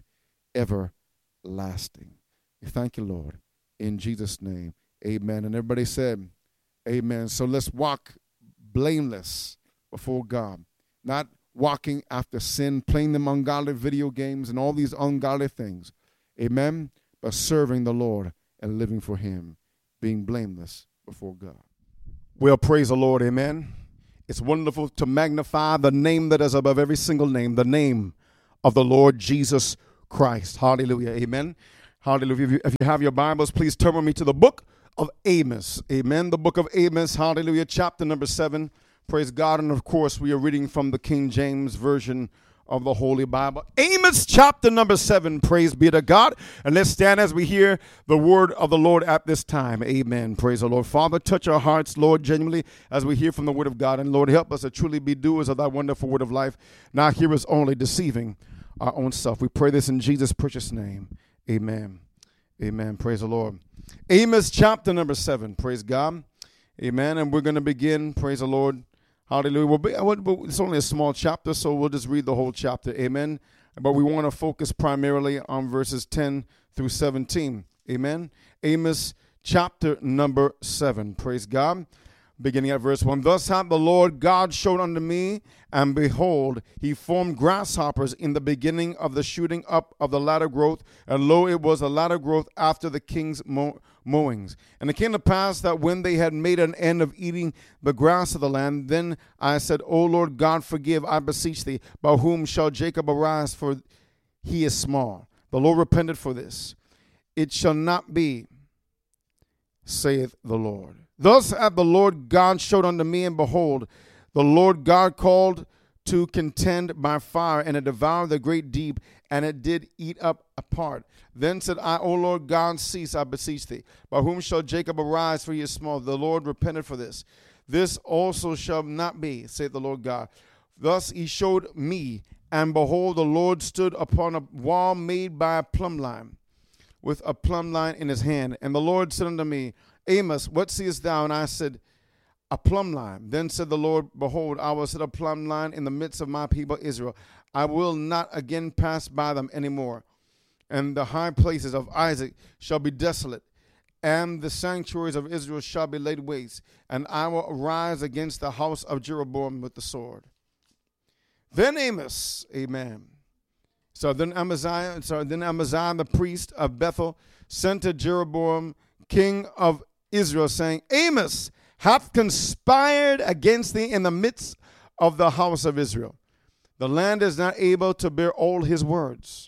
everlasting. We thank you, Lord, in Jesus' name. Amen. And everybody said, amen. So let's walk blameless before God, not walking after sin, playing them ungodly video games and all these ungodly things. Amen. But serving the Lord and living for him, being blameless before God. Well, praise the Lord. Amen. It's wonderful to magnify the name that is above every single name, the name of the Lord Jesus Christ. Hallelujah. Amen. Hallelujah. If you, if you have your Bibles, please turn with me to the book of Amos. Amen. The book of Amos. Hallelujah. Chapter number seven. Praise God. And of course, we are reading from the King James Version of the Holy Bible. Amos chapter number seven. Praise be to God. And let's stand as we hear the word of the Lord at this time. Amen. Praise the Lord. Father, touch our hearts, Lord, genuinely, as we hear from the word of God. And Lord, help us to truly be doers of thy wonderful word of life, not hearers only, deceiving our own self. We pray this in Jesus' precious name. Amen. Amen. Praise the Lord. Amos chapter number seven. Praise God. Amen. And we're going to begin. Praise the Lord. Hallelujah. We'll be, it's only a small chapter, so we'll just read the whole chapter. Amen. But we want to focus primarily on verses ten through seventeen. Amen. Amos chapter number seven. Praise God. Beginning at verse one. Thus hath the Lord God showed unto me, and behold, he formed grasshoppers in the beginning of the shooting up of the latter growth, and lo, it was a latter growth after the king's mow- mowings. And it came to pass that when they had made an end of eating the grass of the land, then I said, O Lord God, forgive, I beseech thee, by whom shall Jacob arise, for he is small. The Lord repented for this. It shall not be, saith the Lord. Thus hath the Lord God showed unto me, and behold, the Lord God called to contend by fire, and it devoured the great deep, and it did eat up a part. Then said I, O Lord God, cease, I beseech thee. By whom shall Jacob arise, for he is small? The Lord repented for this. This also shall not be, saith the Lord God. Thus he showed me, and behold, the Lord stood upon a wall made by a plumb line, with a plumb line in his hand. And the Lord said unto me, Amos, what seest thou? And I said, a plumb line. Then said the Lord, behold, I will set a plumb line in the midst of my people Israel. I will not again pass by them any more. And the high places of Isaac shall be desolate, and the sanctuaries of Israel shall be laid waste. And I will arise against the house of Jeroboam with the sword. Then Amos, amen. So then Amaziah, so then Amaziah the priest of Bethel sent to Jeroboam, king of Israel, saying, Amos hath conspired against thee in the midst of the house of Israel. The land is not able to bear all his words.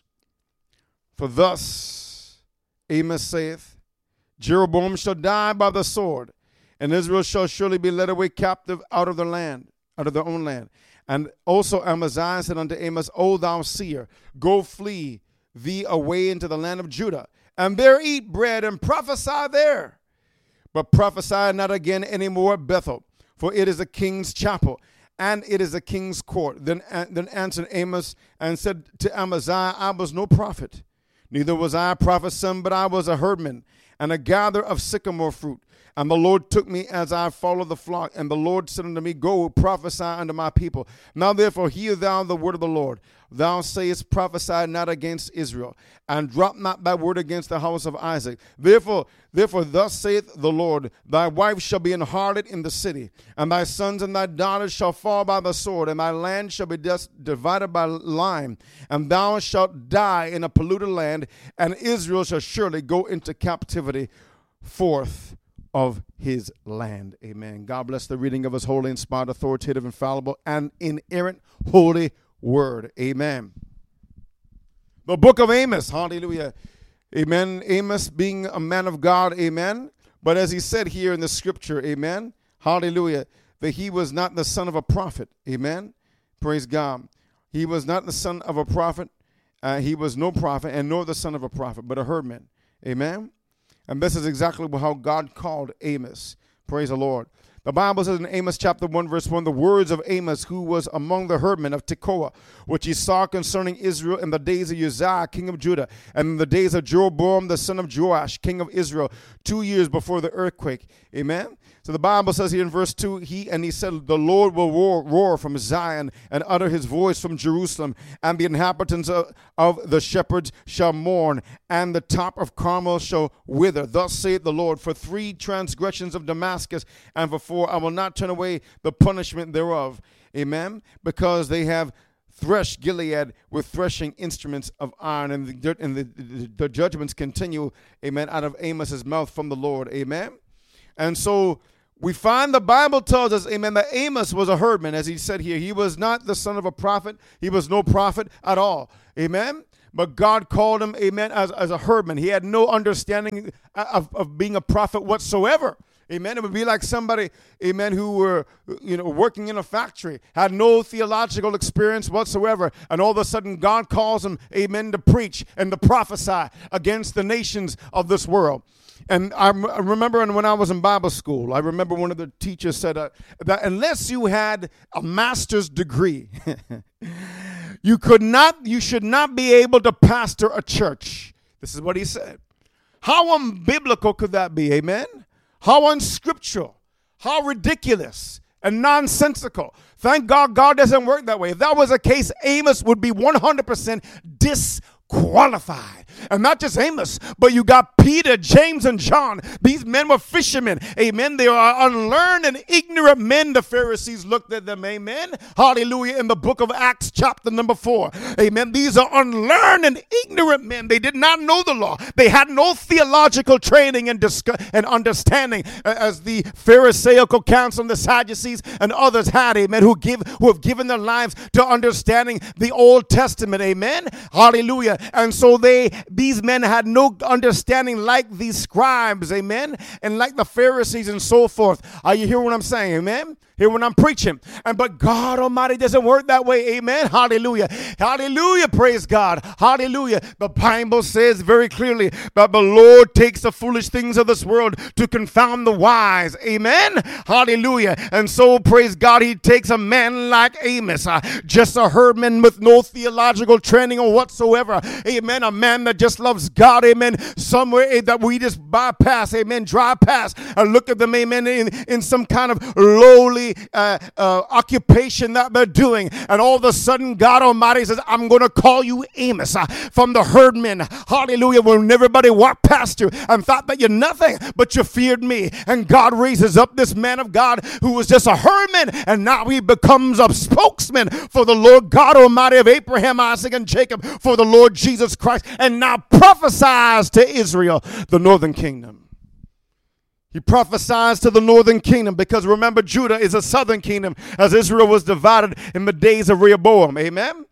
For thus Amos saith, Jeroboam shall die by the sword, and Israel shall surely be led away captive out of the land, out of their own land. And also Amaziah said unto Amos, O thou seer, go flee thee away into the land of Judah, and there eat bread and prophesy there. But prophesy not again any more at Bethel, for it is a king's chapel, and it is a king's court. Then, uh, then answered Amos and said to Amaziah, I was no prophet, neither was I a prophet's son, but I was a herdman, and a gatherer of sycamore fruit. And the Lord took me as I followed the flock. And the Lord said unto me, go, prophesy unto my people. Now therefore hear thou the word of the Lord. Thou sayest, prophesy not against Israel, and drop not thy word against the house of Isaac. Therefore, therefore thus saith the Lord, thy wife shall be an harlot in the city, and thy sons and thy daughters shall fall by the sword, and thy land shall be des- divided by lime, and thou shalt die in a polluted land, and Israel shall surely go into captivity forth of his land. Amen. God bless the reading of his holy, inspired, authoritative, infallible, and inerrant holy word. Amen. The book of Amos. Hallelujah. Amen. Amos being a man of God. Amen. But as he said here in the scripture, amen. Hallelujah. That he was not the son of a prophet. Amen. Praise God. He was not the son of a prophet. Uh, he was no prophet and nor the son of a prophet, but a herdman. Amen? And this is exactly how God called Amos. Praise the Lord. The Bible says in Amos chapter one, verse one, the words of Amos, who was among the herdmen of Tekoa, which he saw concerning Israel in the days of Uzziah, king of Judah, and in the days of Jeroboam, the son of Joash, king of Israel, two years before the earthquake. Amen? So the Bible says here in verse two, he and he said, the Lord will roar, roar from Zion and utter his voice from Jerusalem, and the inhabitants of, of the shepherds shall mourn, and the top of Carmel shall wither. Thus saith the Lord, for three transgressions of Damascus, and for four I will not turn away the punishment thereof. Amen? Because they have threshed Gilead with threshing instruments of iron, and the, and the, the, the judgments continue, amen, out of Amos's mouth from the Lord. Amen? And so we find the Bible tells us, amen, that Amos was a herdman, as he said here. He was not the son of a prophet. He was no prophet at all. Amen? But God called him, amen, as, as a herdman. He had no understanding of, of being a prophet whatsoever. Amen. It would be like somebody, amen, who were, you know, working in a factory, had no theological experience whatsoever, and all of a sudden God calls them, amen, to preach and to prophesy against the nations of this world. And I remember when I was in Bible school, I remember one of the teachers said uh, that unless you had a master's degree, you could not, you should not be able to pastor a church. This is what he said. How unbiblical could that be? Amen. How unscriptural, how ridiculous and nonsensical. Thank God God doesn't work that way. If that was the case, Amos would be one hundred percent disqualified. And not just Amos, but you got Peter, James, and John. These men were fishermen. Amen. They are unlearned and ignorant men. The Pharisees looked at them. Amen. Hallelujah. In the book of Acts, chapter number four. Amen. These are unlearned and ignorant men. They did not know the law. They had no theological training and, discuss- and understanding as the Pharisaical council and the Sadducees and others had. Amen. Who give who have given their lives to understanding the Old Testament. Amen. Hallelujah. And so they These men had no understanding like these scribes, amen, and like the Pharisees and so forth. Are you hearing what I'm saying, amen? Hear what I'm preaching. And but God Almighty doesn't work that way, amen? Hallelujah. Hallelujah, praise God. Hallelujah. The Bible says very clearly that the Lord takes the foolish things of this world to confound the wise, amen? Hallelujah. And so, praise God, he takes a man like Amos, uh, just a herdman with no theological training or whatsoever, amen, a man that just loves God, amen, somewhere that we just bypass, amen, drive past and look at them, amen, in, in some kind of lowly uh, uh, occupation that they're doing. And all of a sudden, God Almighty says, I'm going to call you Amos uh, from the herdmen. Hallelujah. When everybody walked past you and thought that you're nothing, but you feared me. And God raises up this man of God who was just a herdman, and now he becomes a spokesman for the Lord God Almighty of Abraham, Isaac, and Jacob, for the Lord Jesus Christ, and now prophesies to Israel, the northern kingdom. He prophesies to the northern kingdom because remember, Judah is a southern kingdom as Israel was divided in the days of Rehoboam. Amen?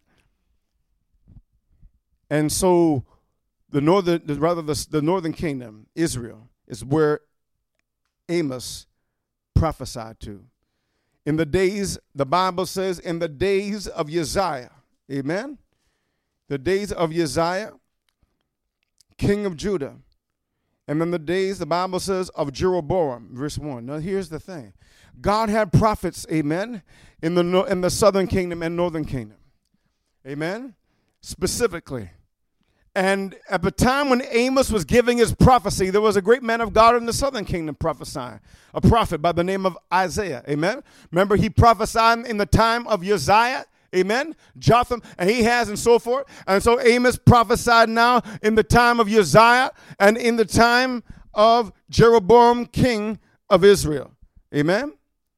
And so the northern, rather the, the northern kingdom, Israel, is where Amos prophesied to. In the days, the Bible says, in the days of Uzziah, amen? The days of Uzziah, king of Judah. And in the days, the Bible says, of Jeroboam, verse one. Now, here's the thing. God had prophets, amen, in the, in the southern kingdom and northern kingdom. Amen? Specifically. And at the time when Amos was giving his prophecy, there was a great man of God in the southern kingdom prophesying, a prophet by the name of Isaiah. Amen? Remember, he prophesied in the time of Uzziah. Amen. Jotham, and he has, and so forth. And so Amos prophesied now in the time of Uzziah and in the time of Jeroboam, king of Israel. Amen.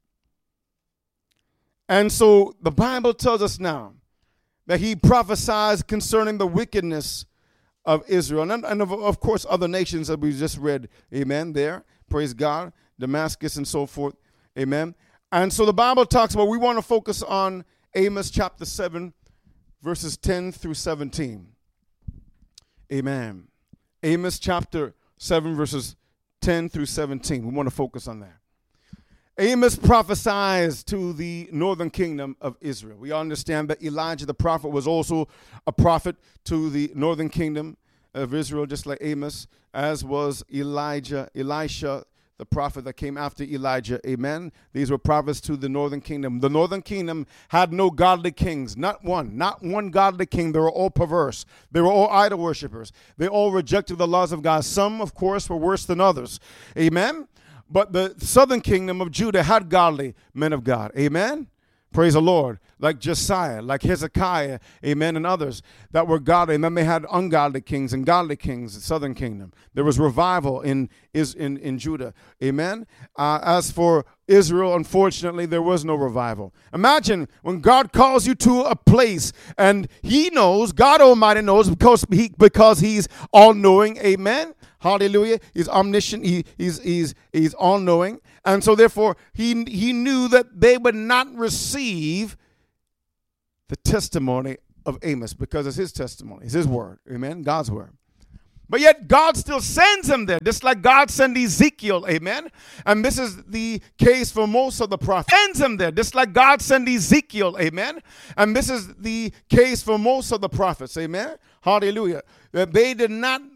And so the Bible tells us now that he prophesies concerning the wickedness of Israel. And, and of, of course, other nations that we just read. Amen. There. Praise God. Damascus and so forth. Amen. And so the Bible talks about, we want to focus on Amos chapter seven, verses ten through seventeen. Amen. Amos chapter seven, verses ten through seventeen. We want to focus on that. Amos prophesies to the northern kingdom of Israel. We understand that Elijah the prophet was also a prophet to the northern kingdom of Israel, just like Amos, as was Elijah, Elisha, the prophet that came after Elijah. Amen. These were prophets to the northern kingdom. The northern kingdom had no godly kings, not one, not one godly king. They were all perverse. They were all idol worshipers. They all rejected the laws of God. Some, of course, were worse than others. Amen. But the southern kingdom of Judah had godly men of God. Amen. Praise the Lord. Like Josiah, like Hezekiah, amen, and others that were godly. And then they had ungodly kings and godly kings in the southern kingdom. There was revival in is in, in Judah. Amen. Uh, as for Israel, unfortunately, there was no revival. Imagine when God calls you to a place and he knows, God Almighty knows because, he, because he's all-knowing. Amen. Hallelujah. He's omniscient. He, he's he's he's all-knowing. And so therefore, he he knew that they would not receive the testimony of Amos because it's his testimony. It's his word. Amen. God's word. But yet God still sends him there, just like God sent Ezekiel. Amen. And this is the case for most of the prophets. Sends him there, just like God sent Ezekiel. Amen. And this is the case for most of the prophets. Amen. Hallelujah. That they did not